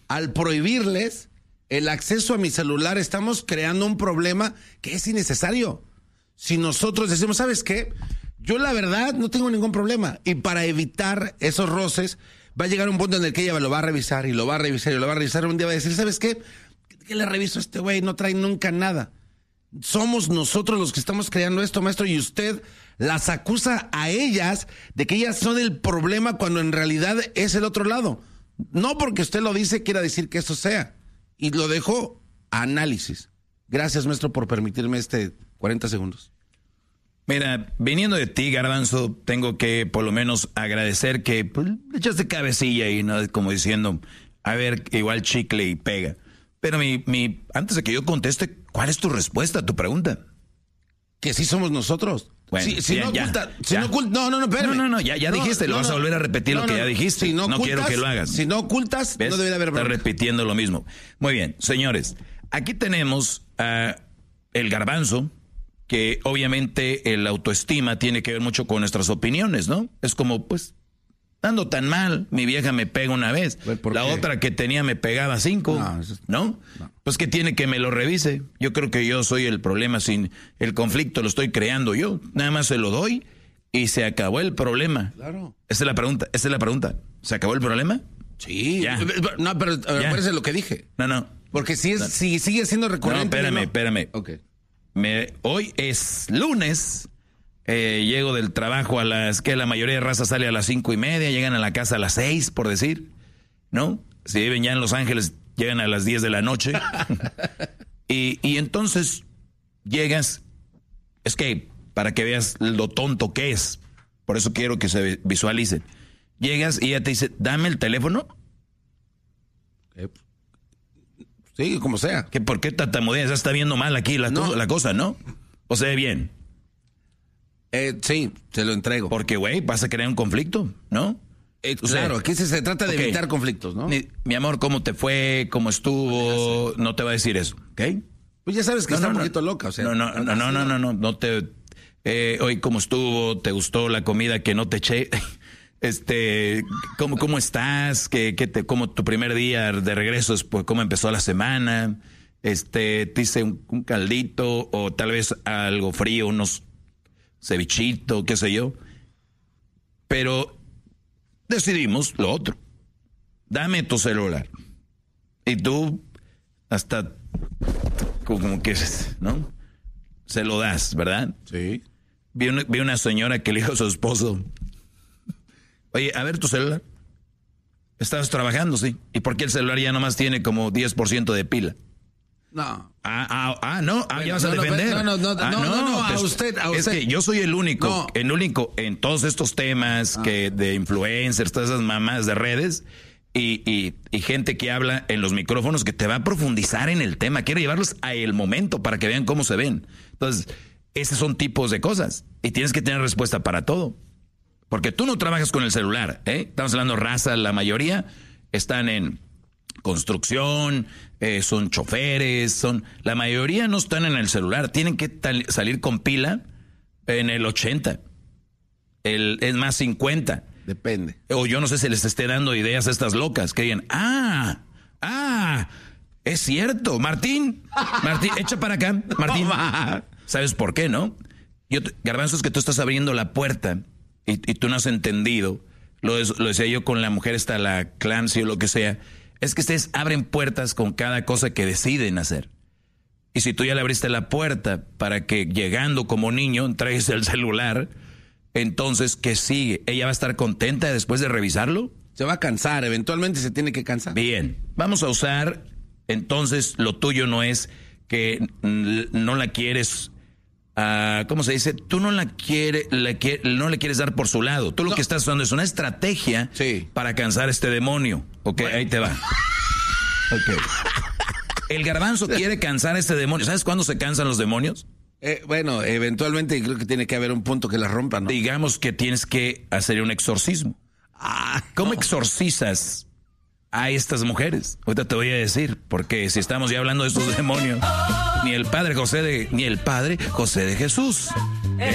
al prohibirles el acceso a mi celular, estamos creando un problema que es innecesario. Si nosotros decimos, ¿sabes qué? Yo la verdad no tengo ningún problema. Y para evitar esos roces, va a llegar un punto en el que ella lo va a revisar y lo va a revisar y lo va a revisar. Un día va a decir, ¿sabes qué? ¿Qué le reviso a este güey? No trae nunca nada. Somos nosotros los que estamos creando esto, maestro, y usted las acusa a ellas de que ellas son el problema cuando en realidad es el otro lado. No porque usted lo dice quiera decir que eso sea. Y lo dejo a análisis. Gracias, maestro, por permitirme 40 segundos. Mira, viniendo de ti, Garbanzo, tengo que por lo menos agradecer que pues, le echaste cabecilla y no como diciendo, a ver, igual chicle y pega. Pero antes de que yo conteste, ¿cuál es tu respuesta a tu pregunta? Que sí somos nosotros. Bueno, No, espérame. No, ya dijiste, lo vas a volver a repetir lo que ya dijiste. Si no ocultas, quiero que lo hagas. Si no ocultas, ¿ves? no debería haber problema. Estás repitiendo lo mismo. Muy bien, señores, aquí tenemos a el Garbanzo, que obviamente el autoestima tiene que ver mucho con nuestras opiniones, ¿no? Es como, pues, ando tan mal, mi vieja me pega una vez, la otra que tenía me pegaba 5, ¿no? Pues que tiene que me lo revise. Yo creo que yo soy el problema, sin el conflicto lo estoy creando yo, nada más se lo doy y se acabó el problema. Claro. Esa es la pregunta, ¿se acabó el problema? Sí. Ya. No, pero acuérdese lo que dije. No. Porque si sigue siendo recurrente. No, espérame. Okay. Hoy es lunes. Llego del trabajo la mayoría de raza sale a las 5:30, llegan a la casa a las 6, por decir, ¿no? Si viven ya en Los Ángeles, llegan a las 10 de la noche. y entonces llegas, es que para que veas lo tonto que es, por eso quiero que se visualicen. Llegas y ella te dice, dame el teléfono. Sí, como sea. ¿Por qué tartamudeas? Ya está viendo mal aquí la cosa, ¿no? O se ve bien. Sí, te lo entrego. Porque, güey, vas a crear un conflicto, ¿no? Claro, aquí se trata de evitar conflictos, ¿no? Mi amor, ¿cómo te fue? ¿Cómo estuvo? No te va a decir eso, ¿ok? Pues ya sabes que está un poquito loca, o sea. No te... Hoy, ¿cómo estuvo? ¿Te gustó la comida que no te eché? ¿Cómo estás? ¿Cómo tu primer día de regreso? Pues, ¿cómo empezó la semana? Te hice un caldito o tal vez algo frío, unos cevichito, qué sé yo. Pero decidimos lo otro. Dame tu celular. Y tú hasta como que, ¿no? Se lo das, ¿verdad? Sí. Vi una señora que le dijo a su esposo, oye, a ver tu celular. Estabas trabajando, sí. ¿Y por qué el celular ya nomás tiene como 10% de pila? No. Ya vas a defender. A usted. Es que yo soy el único en todos estos temas de influencers, todas esas mamás de redes y gente que habla en los micrófonos que te va a profundizar en el tema. Quiero llevarlos a el momento para que vean cómo se ven. Entonces, esos son tipos de cosas y tienes que tener respuesta para todo. Porque tú no trabajas con el celular, ¿eh? Estamos hablando raza, la mayoría están en construcción, son choferes, la mayoría no están en el celular, tienen que salir con pila en el 80, es más 50. Depende. O yo no sé si les esté dando ideas a estas locas que digan, es cierto, Martín, echa para acá, Martín. ¿Sabes por qué, no? Garbanzo, es que tú estás abriendo la puerta y tú no has entendido, lo decía yo con la mujer esta, la Clancy o lo que sea, es que ustedes abren puertas con cada cosa que deciden hacer. Y si tú ya le abriste la puerta para que llegando como niño entregues el celular, entonces, ¿qué sigue? ¿Ella va a estar contenta después de revisarlo? Se va a cansar, eventualmente se tiene que cansar. Bien, vamos a usar, entonces lo tuyo no es que no la quieres... ¿cómo se dice? Tú no no le quieres dar por su lado. Tú lo que estás usando es una estrategia para cansar a este demonio. Ok, bueno. Ahí te va. Ok. El Garbanzo quiere cansar a este demonio. ¿Sabes cuándo se cansan los demonios? Bueno, eventualmente creo que tiene que haber un punto que la rompa, ¿no? Digamos que tienes que hacer un exorcismo. ¿Cómo exorcizas a estas mujeres? Ahorita te voy a decir, porque si estamos ya hablando de estos demonios, ni el padre José de Jesús